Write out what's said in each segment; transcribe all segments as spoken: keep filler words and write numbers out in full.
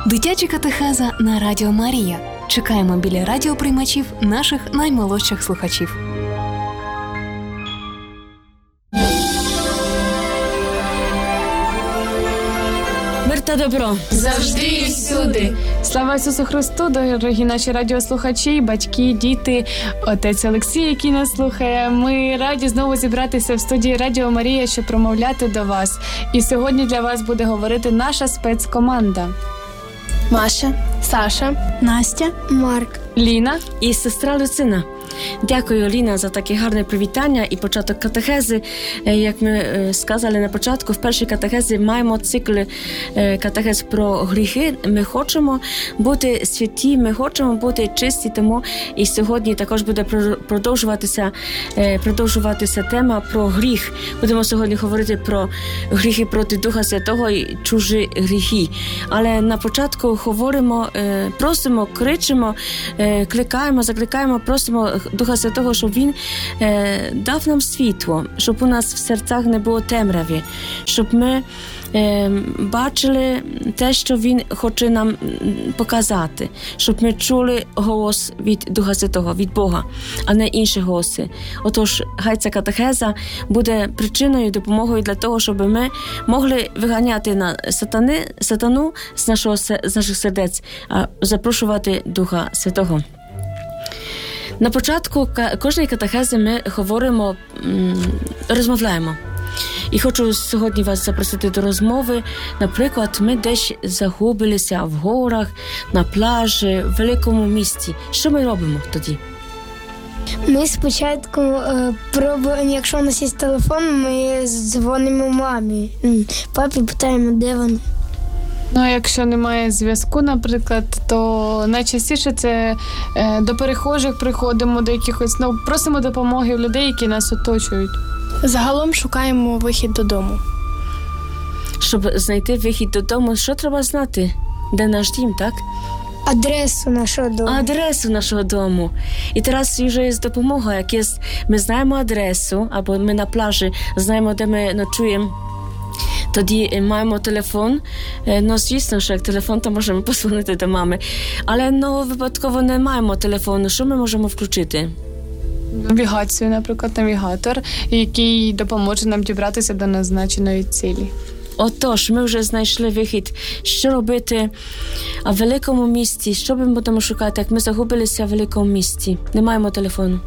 Дитяча катехеза на Радіо Марія. Чекаємо біля радіоприймачів наших наймолодших слухачів. Мир та добро. Завжди і всюди. Слава Ісусу Христу, дорогі наші радіослухачі, батьки, діти, отець Олексій, який нас слухає. Ми раді знову зібратися в студії Радіо Марія, щоб промовляти до вас. І сьогодні для вас буде говорити наша спецкоманда. Маша, Саша, Настя, Марк, Ліна і сестра Люцина. Дякую, Ліна, за таке гарне привітання і початок катехези. Як ми сказали на початку, в першій катехезі маємо цикл катехез про гріхи. Ми хочемо бути святі, ми хочемо бути чисті, тому і сьогодні також буде продовжуватися, продовжуватися тема про гріх. Будемо сьогодні говорити про гріхи проти Духа Святого і чужі гріхи. Але на початку говоримо, просимо, кричимо, кликаємо, закликаємо, просимо Духа Святого, щоб Він е, дав нам світло, щоб у нас в серцях не було темряви, щоб ми е, бачили те, що Він хоче нам показати, щоб ми чули голос від Духа Святого, від Бога, а не інші голоси. Отож, хай ця катехеза буде причиною, допомогою для того, щоб ми могли виганяти на сатани, сатану з, нашого, з наших сердець, а запрошувати Духа Святого. На початку кожної катехези ми говоримо, розмовляємо. І хочу сьогодні вас запросити до розмови. Наприклад, ми десь загубилися в горах, на пляжі, в великому місті. Що ми робимо тоді? Ми спочатку е, пробуємо, якщо у нас є телефон, ми дзвонимо мамі. Папі питаємо, де вони. Ну, а якщо немає зв'язку, наприклад, то найчастіше це е, до перехожих приходимо, до якихось, ну, просимо допомоги у людей, які нас оточують. Загалом шукаємо вихід додому. Щоб знайти вихід додому, що треба знати? Де наш дім, так? Адресу нашого дому. Адресу нашого дому. І зараз вже є допомога, як є, ми знаємо адресу, або ми на пляжі знаємо, де ми ночуємо. Тоді маємо телефон, ну, звісно, що як телефон, то можемо позвонити до мами. Але, ну, випадково не маємо телефону. Що ми можемо включити? Навігацію, наприклад, навігатор, який допоможе нам дібратися до назначеної цілі. Отож, ми вже знайшли вихід, що робити в великому місті, що ми будемо шукати, як ми загубилися в великому місті. Не маємо телефону.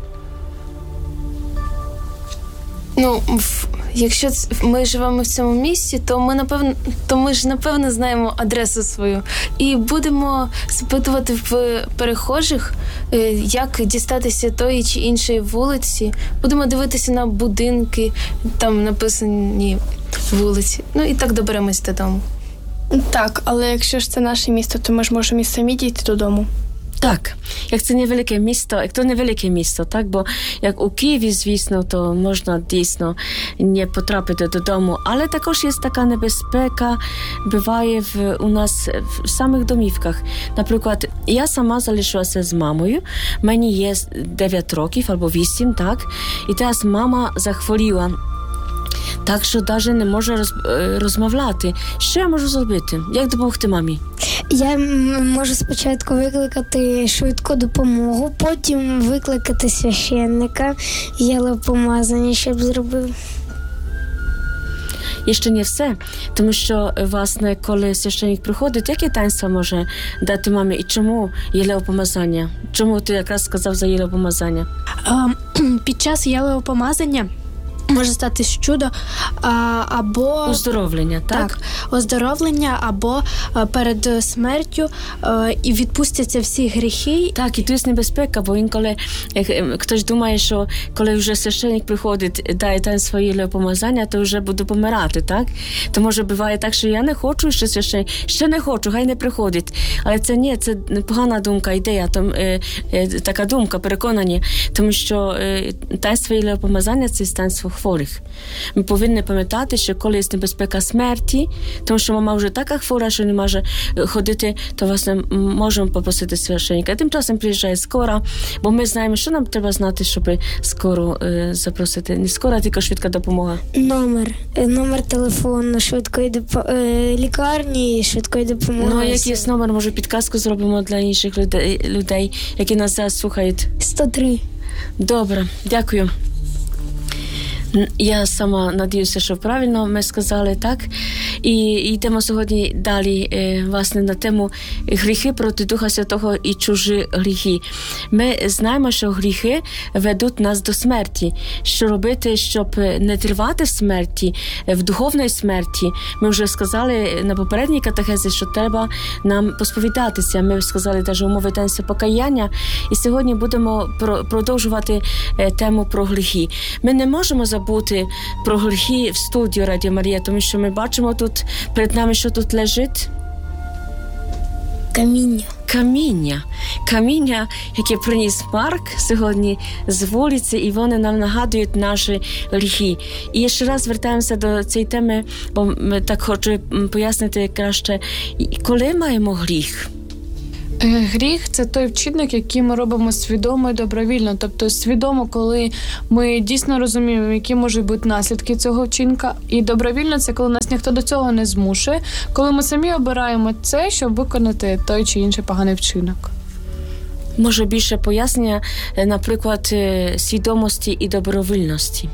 Ну, якщо ми живемо в цьому місті, то ми, напевно, то ми ж, напевно, знаємо адресу свою. І будемо запитувати в перехожих, як дістатися тої чи іншої вулиці. Будемо дивитися на будинки, там написані вулиці. Ну, і так доберемось додому. Так, але якщо ж це наше місто, то ми ж можемо і самі дійти додому. Так, як це невелике місто, як то невелике місто, так, бо як у Києві, звісно, то можна дійсно не потрапити додому, але також є така небезпека, буває в, у нас в самих домівках. Наприклад, я сама залишилася з мамою, мені є дев'ять років або вісім, так, і зараз мама захворіла. Так, що навіть не можу роз, розмовляти. Що я можу зробити? Як допомогти мамі? Я можу спочатку викликати швидку допомогу, потім викликати священника, єлеопомазання, щоб зробив. І ще не все, тому що, власне, коли священник приходить, яке таїнство може дати мамі і чому єлеопомазання? Чому ти якраз сказав за єлеопомазання? Під час єлеопомазання може статись чудо а, або оздоровлення, так? Так, оздоровлення або а, перед смертю а, і відпустяться всі гріхи. Так, і тут є небезпека, бо інколи хтось думає, що коли вже священник приходить, дає таїнство єлеопомазання, то вже буду помирати, так? То може буває так, що я не хочу ще священник, ще не хочу, хай не приходить. Але це ні, це погана думка, ідея, там, е, е, така думка, переконання, тому що е, таїнство єлеопомазання – це таїнство хворих. Ми повинні пам'ятати, що коли є небезпека смерті, тому що мама вже така хвора, що не може ходити, то власне можемо попросити священника. Тим часом приїжджає скора, бо ми знаємо, що нам треба знати, щоб скору е, запросити. Не скора, тільки швидка допомога. Номер. Е, Номер телефону швидкої допо- е, лікарні і швидкої допомоги. Ну, а який є номер, може підказку зробимо для інших людей, людей які нас зараз слухають. сто три. Добре, дякую. Я сама надіюся, що правильно ми сказали, так? І йдемо сьогодні далі, власне, на тему гріхи проти Духа Святого і чужі гріхи. Ми знаємо, що гріхи ведуть нас до смерті. Що робити, щоб не тривати в смерті, в духовній смерті? Ми вже сказали на попередній катехезі, що треба нам посповідатися. Ми сказали теж умови таїнства покаяння. І сьогодні будемо продовжувати тему про гріхи. Ми не можемо забути про гріхи в студію Радіо Марія, тому що ми бачимо тут перед нами, що тут лежить. Каміння. Каміння. Каміння, яке приніс Марк сьогодні з вулиці, і вони нам нагадують наші гріхи. І ще раз звертаємося до цієї теми, бо так хочу пояснити краще, коли маємо гріх. Гріх – це той вчинок, який ми робимо свідомо і добровільно. Тобто свідомо, коли ми дійсно розуміємо, які можуть бути наслідки цього вчинка. І добровільно – це коли нас ніхто до цього не змушує, коли ми самі обираємо це, щоб виконати той чи інший поганий вчинок. Може більше пояснення, наприклад, свідомості і добровільності?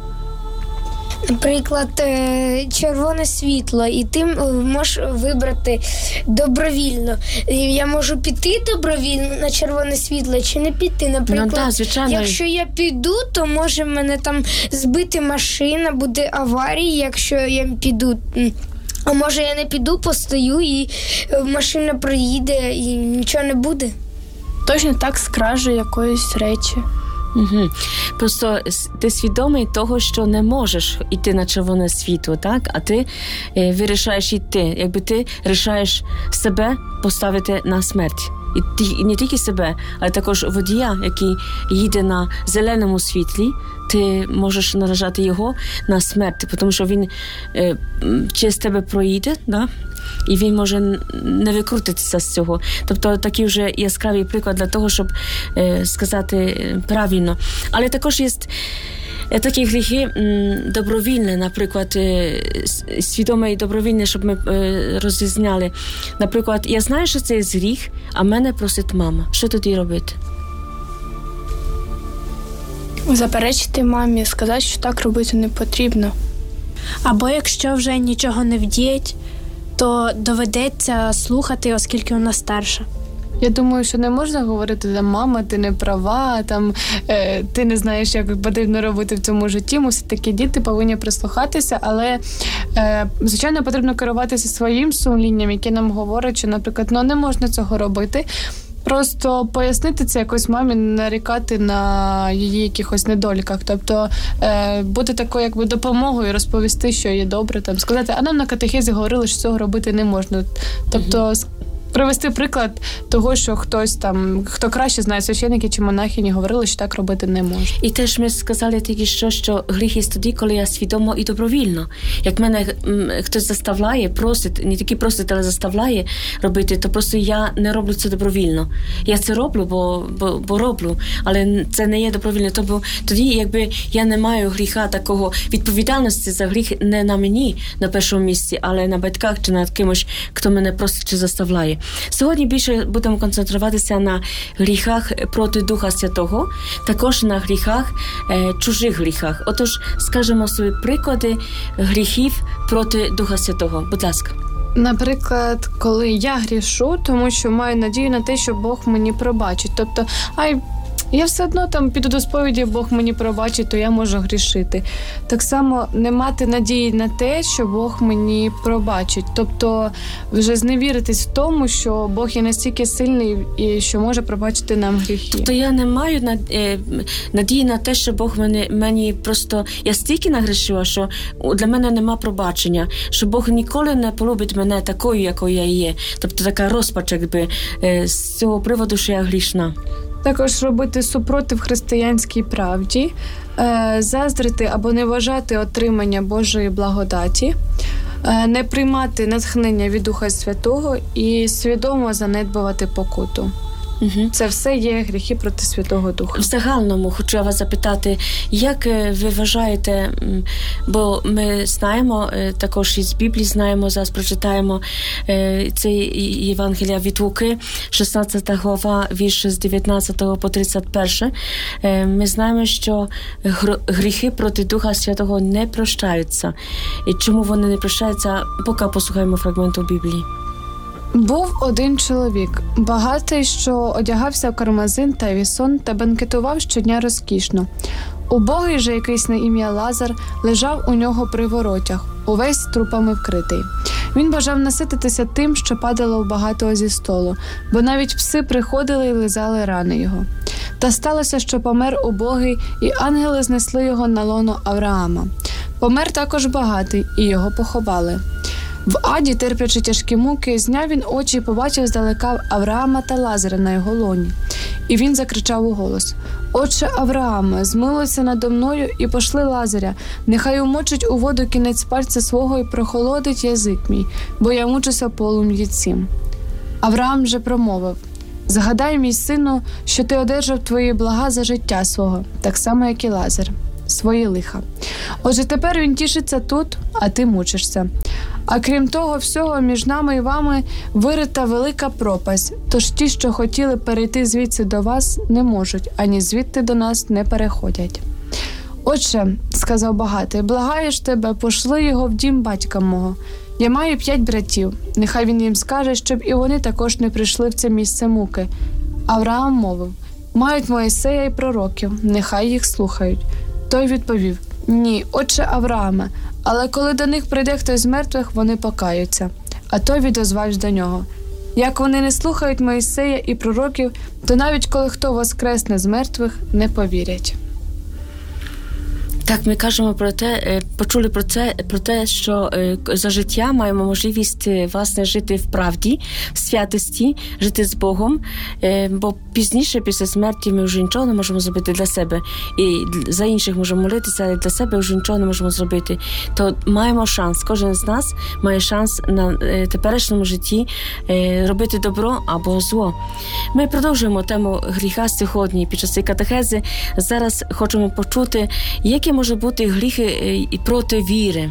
Наприклад, червоне світло, і ти можеш вибрати добровільно. Я можу піти добровільно на червоне світло чи не піти. Наприклад, ну, да, звичайно. Якщо я піду, то може мене там збити машина, буде аварія, якщо я піду. А може я не піду, постою, і машина проїде, і нічого не буде. Точно так з кражею якоїсь речі. Угу. Просто ти свідомий того, що не можеш йти на червоне світло, так? А ти е, вирішаєш йти. Якби ти вирішаєш себе поставити на смерть. І, ти, і не тільки себе, але також водія, який їде на зеленому світлі, ти можеш наражати його на смерть, тому що він е, через тебе проїде, да? І він може не викрутитися з цього. Тобто такий вже яскравий приклад для того, щоб е, сказати правильно. Але також є такі гріхи м, добровільні, наприклад, е, свідоме і добровільне, щоб ми е, розрізняли. Наприклад, я знаю, що це є гріх, а мене просить мама. Що тоді робити? Заперечити мамі, сказати, що так робити не потрібно. Або якщо вже нічого не вдіять, то доведеться слухати, оскільки вона старша. Я думаю, що не можна говорити, там, мама, ти не права, там, е, ти не знаєш, як потрібно робити в цьому житті. Все-таки діти повинні прислухатися, але, е, звичайно, потрібно керуватися своїм сумлінням, яке нам говорить, що, наприклад, ну, не можна цього робити. Просто пояснити це якось мамі, нарікати на її якихось недоліках. Тобто е, бути такою якби допомогою, розповісти, що є добре, там, сказати, а нам на катехезі говорили, що цього робити не можна. Тобто привести приклад того, що хтось там, хто краще знає, священники чи монахині, говорили, що так робити не може. І теж ми сказали тільки що, що гріх є тоді, коли я свідомо і добровільно. Як мене м, хтось заставляє, просить, не тільки просить, але заставляє робити, то просто я не роблю це добровільно. Я це роблю, бо, бо, бо роблю, але це не є добровільно. Тобто тоді, якби я не маю гріха такого, відповідальності за гріх не на мені на першому місці, але на батьках чи на кимось, хто мене просить чи заставляє. Сьогодні більше будемо концентруватися на гріхах проти Духа Святого, також на гріхах, е, чужих гріхах. Отож, скажемо свої приклади гріхів проти Духа Святого. Будь ласка. Наприклад, коли я грішу, тому що маю надію на те, що Бог мені пробачить. Тобто, ай, я все одно там піду до сповіді, Бог мені пробачить, то я можу грішити. Так само не мати надії на те, що Бог мені пробачить. Тобто вже зневіритись в тому, що Бог є настільки сильний і що може пробачити нам гріхи. Тобто я не маю надії на те, що Бог мені, мені просто... Я стільки нагрішила, що для мене нема пробачення, що Бог ніколи не полюбить мене такою, якою я є. Тобто така розпач, якби, з цього приводу, що я грішна. Також робити супротив християнській правді, е, заздрити або не вважати отримання Божої благодаті, е, не приймати натхнення від Духа Святого і свідомо занедбувати покуту. Угу. Це все є гріхи проти Святого Духа. В загальному хочу я вас запитати, як ви вважаєте, бо ми знаємо, також із Біблії знаємо, зараз прочитаємо цей Євангелія від Луки, шістнадцята глава, вірші з дев'ятнадцятого по тридцять перший. Ми знаємо, що гріхи проти Духа Святого не прощаються. І чому вони не прощаються? Поки послухаємо фрагменту Біблії. Був один чоловік, багатий, що одягався в кармазин та вісон та бенкетував щодня розкішно. Убогий же якийсь на ім'я Лазар лежав у нього при воротях, увесь трупами вкритий. Він бажав насититися тим, що падало в багатого зі столу, бо навіть пси приходили і лизали рани його. Та сталося, що помер убогий, і ангели знесли його на лоно Авраама. Помер також багатий, і його поховали. В аді, терплячи тяжкі муки, зняв він очі і побачив здалека Авраама та Лазаря на його лоні. І він закричав у голос: «Отче Аврааме, змилуйся надо мною і пошли Лазаря, нехай умочить у воду кінець пальця свого і прохолодить язик мій, бо я мучуся полум'ї цим». Авраам же промовив: «Згадай, мій сину, що ти одержав твої блага за життя свого, так само, як і Лазар, свої лиха. Отже, тепер він тішиться тут, а ти мучишся. А крім того всього, між нами і вами вирита велика пропасть, тож ті, що хотіли перейти звідси до вас, не можуть, ані звідти до нас не переходять». «Отче, – сказав багатий, – благаєш тебе, пошли його в дім батька мого. Я маю п'ять братів, нехай він їм скаже, щоб і вони також не прийшли в це місце муки». Авраам мовив: «Мають Моїсея і пророків, нехай їх слухають». Той відповів: «Ні, отче Аврааме, але коли до них прийде хтось з мертвих, вони покаються». А той відозвався до нього: «Як вони не слухають Моїсея і пророків, то навіть коли хто воскресне з мертвих, не повірять». Так, ми кажемо про те, почули про це, про те, що за життя маємо можливість, власне, жити в правді, в святості, жити з Богом, бо пізніше, після смерті, ми вже нічого не можемо зробити для себе. І за інших можемо молитися, але для себе вже нічого не можемо зробити. То маємо шанс, кожен з нас має шанс на теперішньому житті робити добро або зло. Ми продовжуємо тему гріха сьогодні під час цієї катехези. Зараз хочемо почути, які може бути гріхи і проти віри.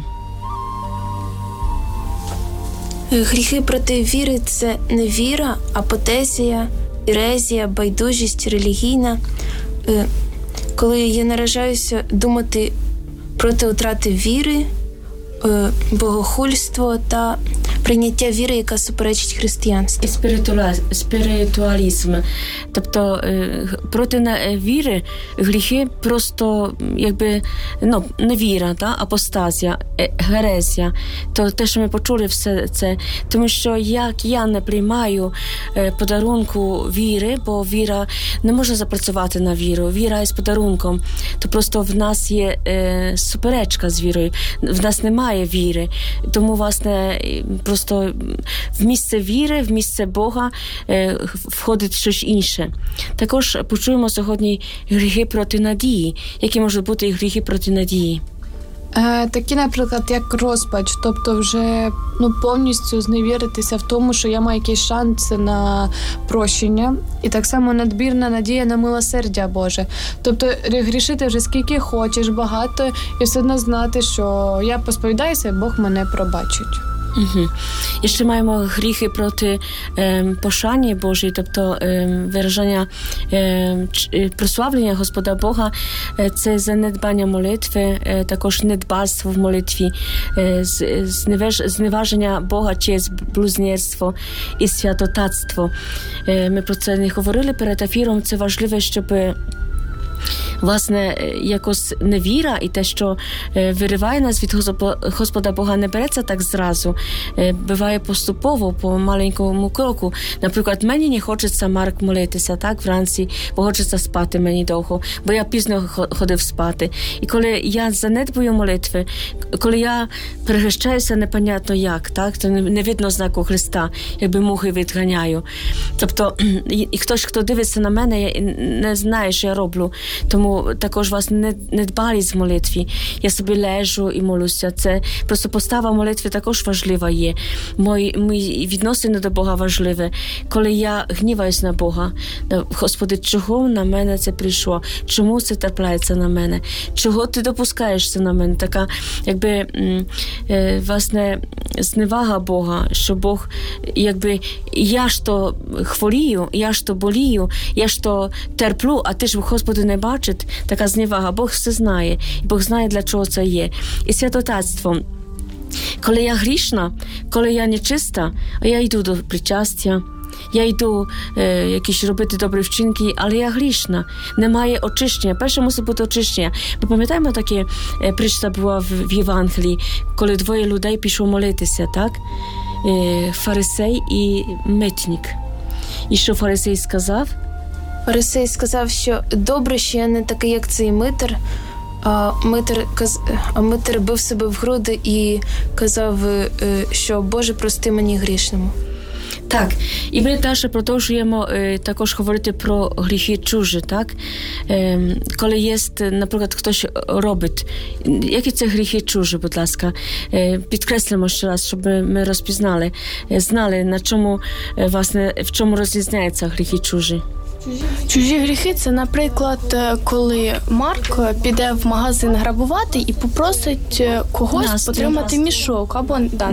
Гріхи проти віри – це невіра, апотезія, ерезія, байдужість релігійна. Коли я наражаюся думати проти втрати віри, богохульство та прийняття віри, яка суперечить християнству. І спіритуалізм. Тобто проти віри гріхи просто якби, ну, невіра, та? Апостазія, герезія. То те, що ми почули все це. Тому що як я не приймаю подарунку віри, бо віра не може запрацювати на віру. Віра є з подарунком. То просто в нас є е, суперечка з вірою. В нас немає віри. Тому, власне, просто в місце віри, в місце Бога е, входить щось інше. Також почуємо сьогодні гріхи проти надії. Які можуть бути гріхи проти надії? Е, такі, наприклад, як розпач, тобто вже ну, повністю зневіритися в тому, що я маю якісь шанси на прощення, і так само надмірна надія на милосердя Боже. Тобто грішити вже скільки хочеш, багато, і все одно знати, що я посповідаюся, Бог мене пробачить. Угу. І ще маємо гріхи проти е, пошани Божої, тобто е, виражання е, прославлення Господа Бога, е, це занедбання молитви, е, також недбальство в молитві, е, зневаж, зневаження Бога через блюзнірство і святотатство. Е, ми про це не говорили перед ефіром, це важливо, щоб власне, якось невіра і те, що вириває нас від Господа Бога, не береться так зразу. Буває поступово, по маленькому кроку. Наприклад, мені не хочеться, Марк, молитися, так, вранці, бо хочеться спати мені довго, бо я пізно ходив спати. І коли я занедбую молитви, коли я перехрещаюся непонятно як, так, то не видно знаку Христа, якби мухи відганяю. Тобто, і хтось, хто дивиться на мене, не знає, що я роблю. Тому також вас не, недбалість в молитві. Я собі лежу і молюся. Це просто постава молитви також важлива є. Мої, мої відносини до Бога важливі. Коли я гніваюсь на Бога, Господи, чого на мене це прийшло? Чому це трапляється на мене? Чого ти допускаєшся на мене? Така, якби, власне, зневага Бога, що Бог, якби, я ж то хворію, я ж то болію, я ж то терплю, а ти ж, Господи, не бачить. Така зневага. Бог все знає. І Бог знає, для чого це є. І святотатство. Коли я грішна, коли я нечиста, я йду до причастя, я йду е, якісь робити добрі вчинки, але я грішна. Немає очищення. Перше мусить бути очищення. Ми пам'ятаємо, таке е, причта була в, в Євангелії, коли двоє людей пішло молитися, так? Е, фарисей і митник. І що фарисей сказав? Фарисей сказав, що добре, що я не такий, як цей митар, а митар, а митар бив себе в груди і казав, що Боже, прости мені грішному. Так, і ми далі продовжуємо е, також говорити про гріхи чужі, так? Е, коли є, наприклад, хтось робить, які це гріхи чужі, будь ласка, е, підкреслимо ще раз, щоб ми розпізнали, е, знали, на чому, е, власне, в чому розрізняються гріхи чужі. Чужі гріхи – це, наприклад, коли Марк піде в магазин грабувати і попросить когось Нас, потримати нас. мішок або да,